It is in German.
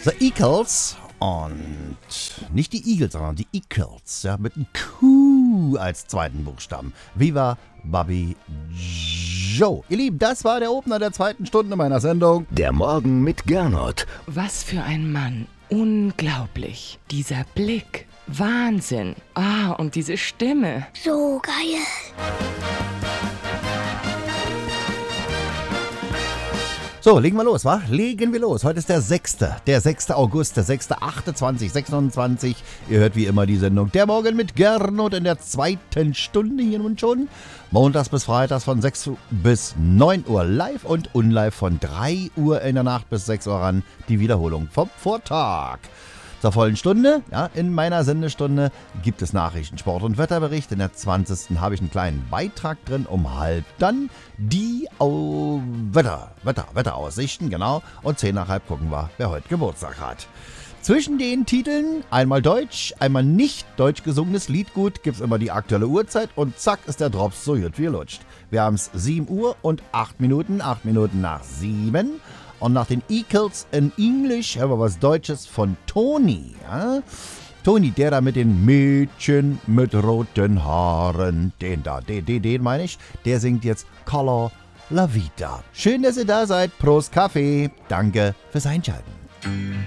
The Eagles und nicht die Eagles, sondern die Eagles, ja, mit einem Q als zweiten Buchstaben. Viva Bobby Joe. Ihr Lieben, das war der Opener der zweiten Stunde meiner Sendung. Der Morgen mit Gernot. Was für ein Mann. Unglaublich. Dieser Blick. Wahnsinn. Und diese Stimme. So geil. So, legen wir los, wa? Legen wir los. Heute ist der 6. August, der 6.8. 2026. Ihr hört wie immer die Sendung Der Morgen mit Gernot in der zweiten Stunde hier nun schon. Montags bis Freitags von 6 bis 9 Uhr live und unlive von 3 Uhr in der Nacht bis 6 Uhr ran. Die Wiederholung vom Vortag. Zur vollen Stunde, ja, in meiner Sendestunde gibt es Nachrichten, Sport und Wetterbericht. In der 20. habe ich einen kleinen Beitrag drin, um halb dann die Wetteraussichten, genau. Und 10 nach halb gucken wir, wer heute Geburtstag hat. Zwischen den Titeln einmal Deutsch, einmal nicht deutsch gesungenes Liedgut, gibt es immer die aktuelle Uhrzeit und zack ist der Drops so gut wie lutscht. Wir haben es 7 Uhr und 8 Minuten nach 7. Und nach den Eagles in English haben wir was Deutsches von Toni. Ja? Toni, der da mit den Mädchen mit roten Haaren, den meine ich, der singt jetzt Color La Vida. Schön, dass ihr da seid. Prost Kaffee. Danke fürs Einschalten.